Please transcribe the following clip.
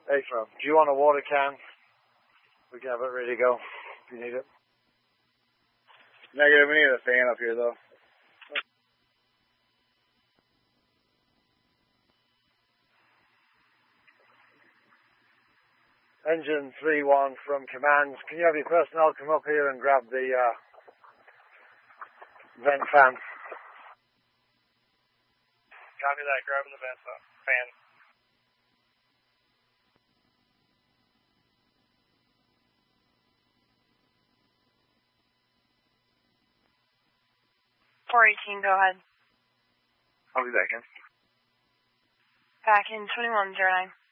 Hey, Rob, do you want a water can? We can have it ready to go if you need it. Negative, we need a fan up here, though. Engine 3-1 from commands. Can you have your personnel come up here and grab the vent fan? Copy that, grabbing the vent fan. Go ahead. I'll be back in. Back in 2109.